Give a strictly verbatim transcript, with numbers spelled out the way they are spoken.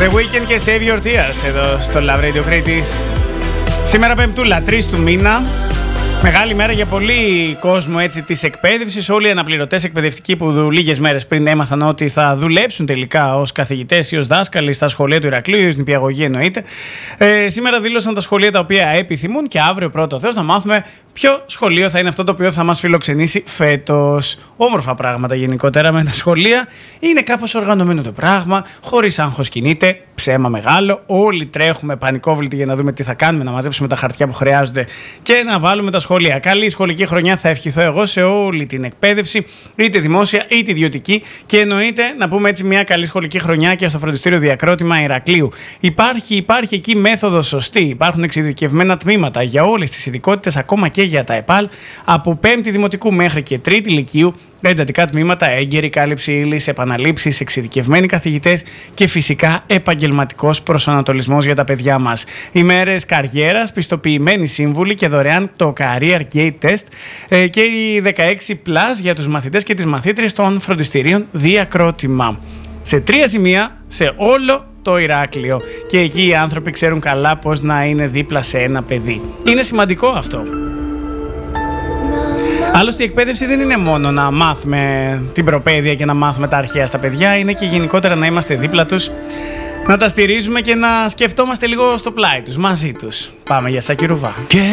The Weeknd και Save Your Tears εδώ στο Love Radio Crete. Σήμερα Πέμπτουλα, τρεις του μήνα. Μεγάλη μέρα για πολλοί κόσμο έτσι της εκπαίδευσης. Όλοι οι αναπληρωτές εκπαιδευτικοί που λίγες μέρες πριν έμαθαν ότι θα δουλέψουν τελικά ως καθηγητές ή ως δάσκαλοι στα σχολεία του Ηρακλείου, στην νηπιαγωγή εννοείται. Ε, σήμερα δήλωσαν τα σχολεία τα οποία επιθυμούν και αύριο πρώτο Θεός θα μάθουμε ποιο σχολείο θα είναι αυτό το οποίο θα μας φιλοξενήσει φέτος. Όμορφα πράγματα γενικότερα με τα σχολεία. Είναι κάπως οργανωμένο το πράγμα, χωρίς άγχος κινείται, ψέμα μεγάλο. Όλοι τρέχουμε πανικόβλητοι για να δούμε τι θα κάνουμε, να μαζέψουμε τα χαρτιά που χρειάζονται και να βάλουμε τα σχολεία. Καλή σχολική χρονιά θα ευχηθώ εγώ σε όλη την εκπαίδευση, είτε δημόσια είτε ιδιωτική. Και εννοείται να πούμε έτσι μια καλή σχολική χρονιά και στο Φροντιστήριο Διακρότημα Ηρακλείου. Υπάρχει, υπάρχει εκεί μέθοδος σωστή. Υπάρχουν εξειδικευμένα τμήματα για όλες τις ειδικότητες, ακόμα και για τα ΕΠΑΛ, από πέμπτη δημοτικού μέχρι και τρίτη λυκείου. Εντατικά τμήματα, έγκαιρη κάλυψη ύλης, επαναλήψεις, εξειδικευμένοι καθηγητές και φυσικά επαγγελματικός προσανατολισμός για τα παιδιά μας. Ημέρες καριέρας, πιστοποιημένοι σύμβουλοι και δωρεάν το Career Gate Test ε, και οι δεκαέξι πλας για τους μαθητές και τις μαθήτριες των φροντιστηρίων Διακρότημα. Σε τρία σημεία, σε όλο το Ηράκλειο. Και εκεί οι άνθρωποι ξέρουν καλά πώς να είναι δίπλα σε ένα παιδί. Είναι σημαντικό αυτό. Άλλωστε η εκπαίδευση δεν είναι μόνο να μάθουμε την προπαίδεια και να μάθουμε τα αρχαία στα παιδιά, είναι και γενικότερα να είμαστε δίπλα τους, να τα στηρίζουμε και να σκεφτόμαστε λίγο στο πλάι τους, μαζί τους. Πάμε για Σάκη Ρουβά.